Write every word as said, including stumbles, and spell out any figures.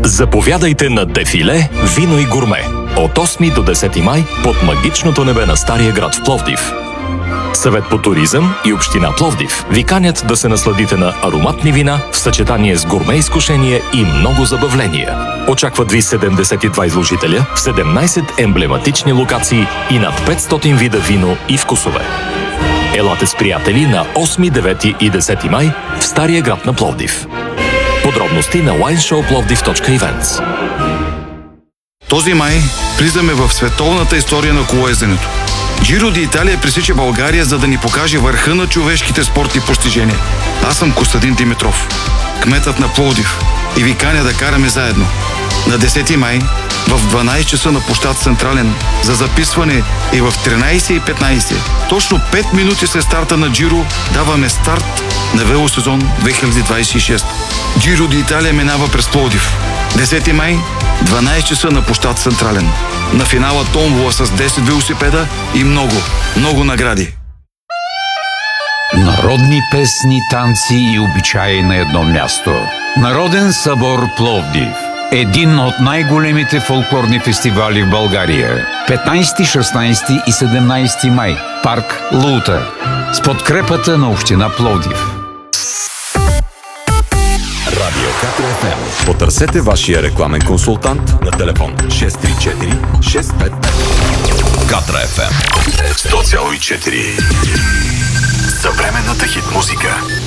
Заповядайте на Дефиле Вино и гурме от осми до десети май под магичното небе на Стария град в Пловдив. Съвет по туризъм и Община Пловдив ви канят да се насладите на ароматни вина в съчетание с гурме изкушения и много забавления. Очакват ви седемдесет и два изложителя в седемнайсет емблематични локации и над петстотин вида вино и вкусове. Елате с приятели на осми, девети и десети май в Стария град на Пловдив. Подробности на уайн шоу пловдив точка ивентс. Този май влизаме в световната история на колоезденето. Джиро ди Италия пресича България, за да ни покаже върха на човешките спортни постижения. Аз съм Костадин Димитров, кметът на Пловдив, и ви каня да караме заедно. На десети май в дванайсет часа на площад Централен за записване и в тринайсет и петнайсет. Точно пет минути след старта на Джиро даваме старт на велосезон две хиляди двайсет и шеста. Джиро ди Италия минава през Пловдив. десети май, дванайсет часа на площад Централен. На финала томбола с десет велосипеда и много, много награди. Народни песни, танци и обичаи на едно място. Народен събор Пловдив. Един от най-големите фолклорни фестивали в България. петнайсети, шестнайсети и седемнайсети май. Парк Лута. С подкрепата на Община Пловдив. Радио Катра еф ем. Потърсете вашия рекламен консултант на телефон шест три четири шест пет пет. Катра еф ем сто цяло и четири. Съвременната хит музика.